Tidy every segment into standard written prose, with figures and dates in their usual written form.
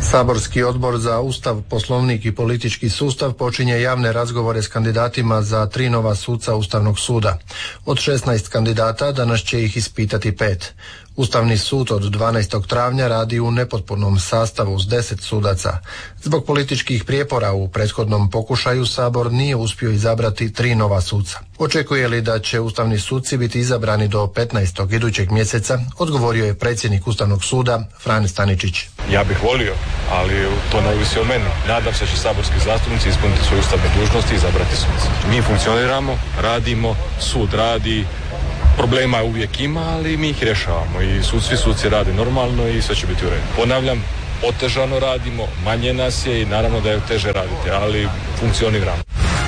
Saborski odbor za Ustav, Poslovnik i politički sustav počinje javne razgovore s kandidatima za 3 nova suca Ustavnog suda. Od 16 kandidata danas će ih ispitati 5. Ustavni sud od 12. travnja radi u nepotpunom sastavu s 10 sudaca. Zbog političkih prijepora u prethodnom pokušaju Sabor nije uspio izabrati 3 nova suca. Očekuje li da će ustavni suci biti izabrani do 15. idućeg mjeseca, odgovorio je predsjednik Ustavnog suda Frane Staničić. Ja bih volio, ali to ne ovisi od mene. Nadam se da će saborski zastupnici ispuniti svoje ustavne dužnosti i izabrati suce. Mi funkcioniramo, radimo, sud radi, problema uvijek ima, ali mi ih rješavamo i svi suci rade normalno i sve će biti u redu. Ponavljam, otežano radimo, manje nas je i naravno da je teže raditi, ali funkcioniramo.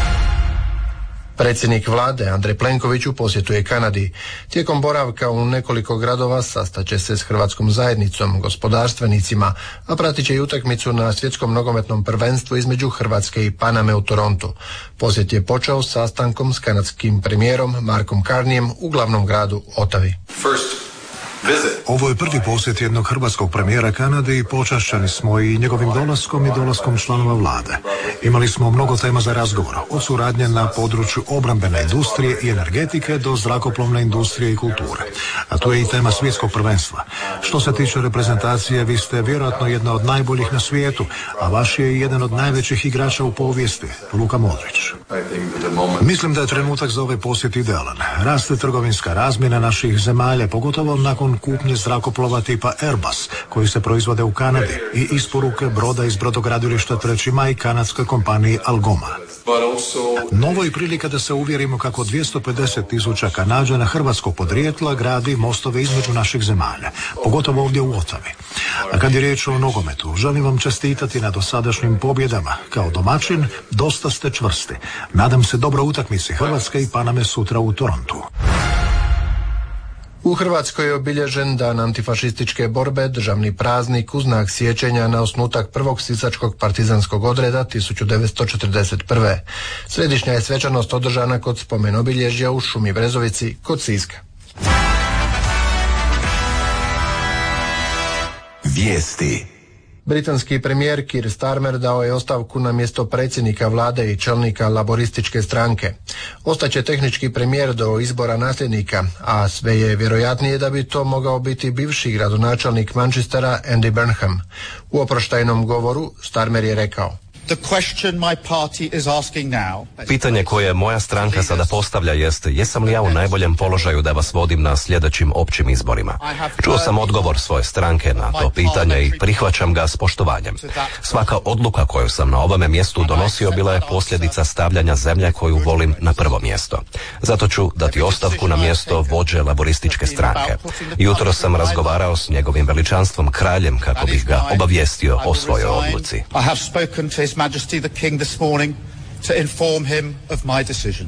Predsjednik vlade Andrej Plenković u posjetu je Kanadi. Tijekom boravka u nekoliko gradova sastaće se s hrvatskom zajednicom, gospodarstvenicima, a pratit će i utakmicu na svjetskom nogometnom prvenstvu između Hrvatske i Paname u Torontu. Posjet je počeo sastankom s kanadskim premijerom Markom Carneyem u glavnom gradu Ottawi. Ovo je prvi posjet jednog hrvatskog premijera Kanade i počašćeni smo i njegovim dolaskom i dolaskom članova vlade. Imali smo mnogo tema za razgovor, od suradnje na području obrambene industrije i energetike do zrakoplovne industrije i kulture. A tu je i tema svjetskog prvenstva. Što se tiče reprezentacije, vi ste vjerojatno jedna od najboljih na svijetu, a vaš je jedan od najvećih igrača u povijesti, Luka Modrić. Mislim da je trenutak za ovaj posjet idealan. Raste trgovinska razmjena naših zemalja, pogotovo nakon kupnje zrakoplova tipa Airbus, koji se proizvode u Kanadi, i isporuke broda iz brodogradilišta 3. maj kanadskoj kompaniji Algoma. Novo je prilika da se uvjerimo kako 250.000 Kanađana hrvatskog podrijetla gradi mostove između naših zemalja, pogotovo ovdje u Ottawi. A kad je riječ o nogometu, želim vam čestitati na dosadašnjim pobjedama. Kao domaćin, dosta ste čvrsti. Nadam se dobroj utakmici Hrvatske i Paname sutra u Torontu. U Hrvatskoj je obilježen dan antifašističke borbe, državni praznik u znak sjećanja na osnutak prvog sisačkog partizanskog odreda 1941. Središnja je svečanost održana kod spomen obilježja u Šumi Brezovici kod Siska. Vijesti. Britanski premijer Keir Starmer dao je ostavku na mjesto predsjednika vlade i čelnika laborističke stranke. Ostaće tehnički premijer do izbora nasljednika, a sve je vjerojatnije da bi to mogao biti bivši gradonačelnik Manchestera Andy Burnham. U oproštajnom govoru Starmer je rekao: Pitanje koje moja stranka sada postavlja jest, jesam li ja u najboljem položaju da vas vodim na sljedećim općim izborima? Čuo sam odgovor svoje stranke na to pitanje i prihvaćam ga s poštovanjem. Svaka odluka koju sam na ovome mjestu donosio bila je posljedica stavljanja zemlje koju volim na prvo mjesto. Zato ću dati ostavku na mjesto vođe laborističke stranke. Jutro sam razgovarao s njegovim veličanstvom kraljem kako bih ga obavijestio o svojoj odluci. His Majesty the King this morning to inform him of my decision.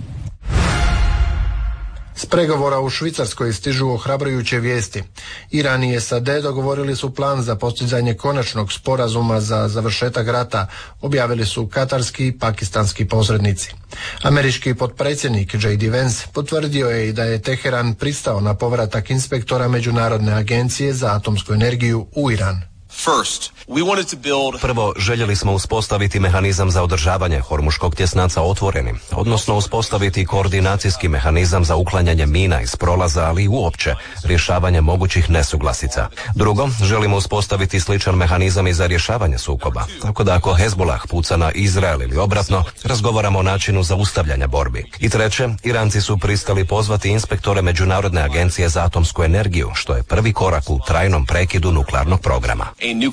S pregovora u Švicarskoj stižu ohrabrujuće vijesti. Iran i SAD dogovorili su plan za postizanje konačnog sporazuma za završetak rata, objavili su katarski i pakistanski posrednici. Američki potpredsjednik J.D. Vance potvrdio je i da je Teheran pristao na povratak inspektora Međunarodne agencije za atomsku energiju u Iran. Prvo, željeli smo uspostaviti mehanizam za održavanje Hormuškog tjesnaca otvorenim, odnosno uspostaviti koordinacijski mehanizam za uklanjanje mina iz prolaza, ali i uopće rješavanje mogućih nesuglasica. Drugo, želimo uspostaviti sličan mehanizam i za rješavanje sukoba, tako da ako Hezbollah puca na Izrael ili obratno, razgovaramo o načinu zaustavljanja borbi. I treće, Iranci su pristali pozvati inspektore Međunarodne agencije za atomsku energiju, što je prvi korak u trajnom prekidu nuklearnog programa.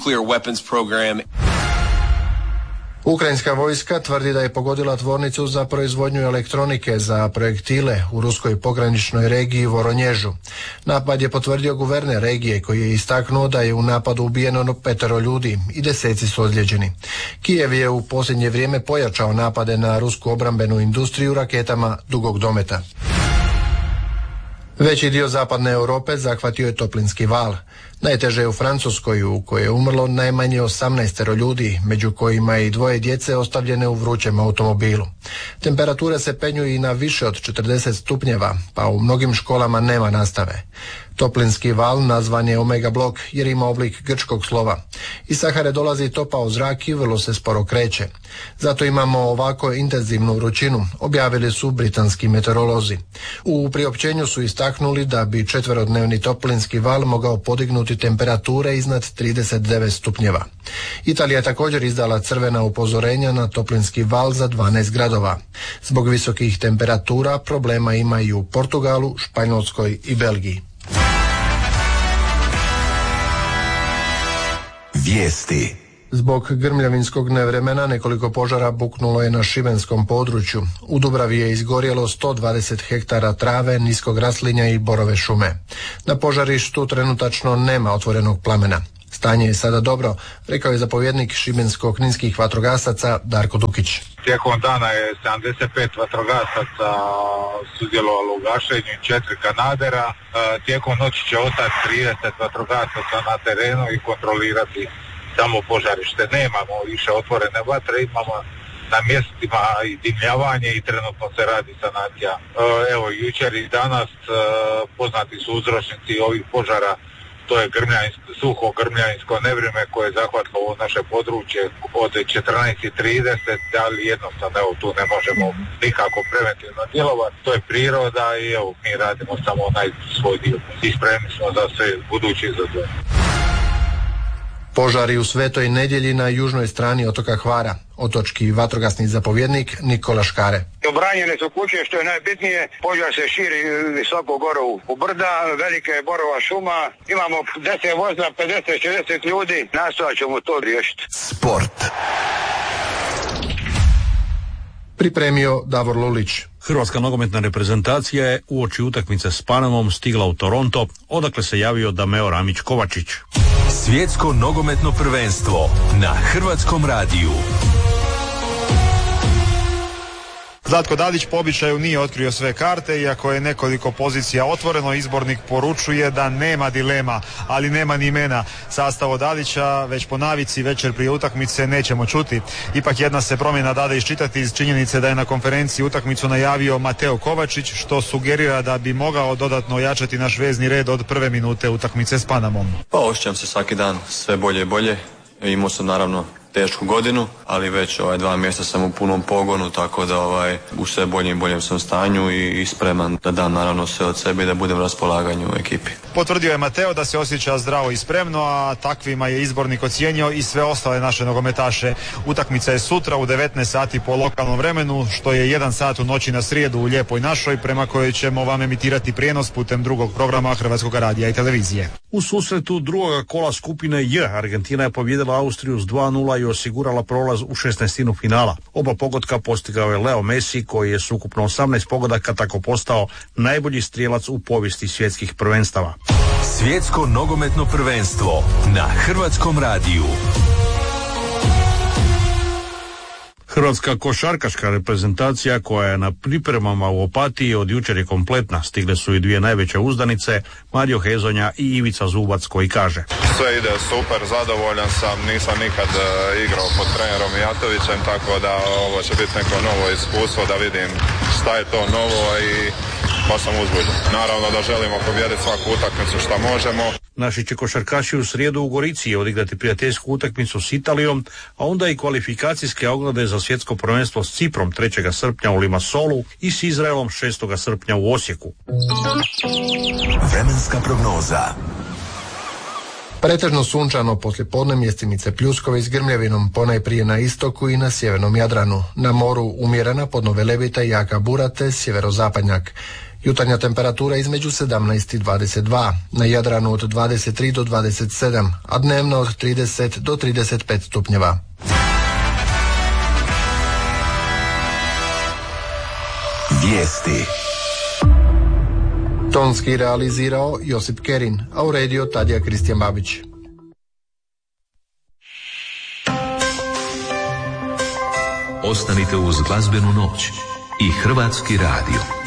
Ukrajinska vojska tvrdi da je pogodila tvornicu za proizvodnju elektronike za projektile u ruskoj pograničnoj regiji Voronježu. Napad je potvrdio guverner regije koji je istaknuo da je u napadu ubijeno 5 ljudi i 10 su ozlijeđeni. Kijev je u posljednje vrijeme pojačao napade na rusku obrambenu industriju raketama dugog dometa. Veći dio zapadne Europe zahvatio je toplinski val. Najteže je u Francuskoj, u kojoj je umrlo najmanje 18 ljudi, među kojima i 2 djece ostavljene u vrućem automobilu. Temperature se penju i na više od 40 stupnjeva, pa u mnogim školama nema nastave. Toplinski val nazvan je Omega blok jer ima oblik grčkog slova. Iz Sahare dolazi topao zrak i vrlo se sporo kreće. Zato imamo ovako intenzivnu vrućinu, objavili su britanski meteorolozi. U priopćenju su istaknuli da bi 4-dnevni toplinski val mogao podignuti temperature iznad 39 stupnjeva. Italija je također izdala crvena upozorenja na toplinski val za 12 gradova. Zbog visokih temperatura problema ima i u Portugalu, Španjolskoj i Belgiji. Vijesti. Zbog grmljavinskog nevremena nekoliko požara buknulo je na šibenskom području. U Dubravi je izgorjelo 120 hektara trave, niskog raslinja i borove šume. Na požarištu trenutačno nema otvorenog plamena. Stanje je sada dobro, rekao je zapovjednik šibensko-kninskih vatrogasaca Darko Dukić. Tijekom dana je 75 vatrogasaca sudjelovalo u gašenju, 4 kanadera. Tijekom noći će ostati 30 vatrogasaca na terenu i kontrolirati samo požarište. Nemamo više otvorene vatre, imamo na mjestima i dimljavanje i trenutno se radi sanacija. Evo, jučer i danas poznati su uzročnici ovih požara. To je suho grmljansko nevrijeme koje je zahvatilo ovo naše područje od 14:30, ali jednostavno evo, tu ne možemo nikako preventivno djelovati. To je priroda i evo, mi radimo samo onaj svoj dio i spremni smo za sve budući izazove. Požari u Svetoj Nedjelji na južnoj strani otoka Hvara. Otočki vatrogasni zapovjednik Nikola Škare. Obranjene su kuće, što je najbitnije. Požar se širi visoko gore u brda, velika je borova šuma. Imamo 10 vozila, 50-60 ljudi. Nastojat ćemo to riješiti. Sport. Pripremio Davor Lulić. Hrvatska nogometna reprezentacija je uoči utakmice s Panamom stigla u Toronto, odakle se javio Dameo Ramić-Kovačić. Svjetsko nogometno prvenstvo na Hrvatskom radiju. Zlatko Dadić po običaju nije otkrio sve karte, iako je nekoliko pozicija otvoreno. Izbornik poručuje da nema dilema, ali nema ni imena. Sastav Dadića već po navici večer prije utakmice nećemo čuti. Ipak jedna se promjena dade iščitati iz činjenice da je na konferenciji utakmicu najavio Mateo Kovačić, što sugerira da bi mogao dodatno ojačati naš vezni red od prve minute utakmice s Panamom. Pa osjećam se svaki dan sve bolje i bolje. Imao sam naravno tešku godinu, ali već 2 mjeseca sam u punom pogonu, tako da u sve boljem i boljem sam stanju i spreman da dam naravno sve od sebe i da budem na raspolaganju u ekipi. Potvrdio je Mateo da se osjeća zdravo i spremno, a takvima je izbornik ocijenio i sve ostale naše nogometaše. Utakmica je sutra u 19 sati po lokalnom vremenu, što je 1 sat u noći na srijedu u Lijepoj našoj, prema kojoj ćemo vam emitirati prijenos putem drugog programa Hrvatskog radija i televizije. U susretu drugoga kola skupine J, Argentina je pobijedila Austriju s 2:0 i osigurala prolaz u 16. finala. Oba pogotka postigao je Leo Messi, koji je s ukupno 18 pogodaka tako postao najbolji strijelac u povijesti svjetskih prvenstava. Svjetsko nogometno prvenstvo na Hrvatskom radiju. Hrvatska košarkaška reprezentacija koja je na pripremama u Opatiji od jučer je kompletna. Stigle su i 2 najveće uzdanice, Mario Hezonja i Ivica Zubac, koji kaže: sve ide super, zadovoljan sam, nisam nikad igrao pod trenerom Mijatovićem, tako da ovo će biti neko novo iskustvo, da vidim šta je to novo i baš sam uzbuđen. Naravno da želimo pobijediti svaku utakmicu što možemo. Naši će košarkaši u srijedu u Gorici odigrati prijateljsku utakmicu s Italijom, a onda i kvalifikacijske oglede za svjetsko prvenstvo s Ciprom 3. srpnja u Limassolu i s Izraelom 6. srpnja u Osijeku. Vremenska prognoza. Pretežno sunčano, poslijepodne mjestimice pljuskove s grmljavinom, ponajprije na istoku i na sjevernom Jadranu. Na moru umjerena podno velebita i jaka bura te sjeverozapadnjak. Jutarnja temperatura između 17 i 22, na Jadranu od 23 do 27, a dnevna od 30 do 35 stupnjeva. Vijesti. Tonski realizirao Josip Kerin, a uredio Tadija Kristijan Babić. Ostanite uz glazbenu noć i Hrvatski radio.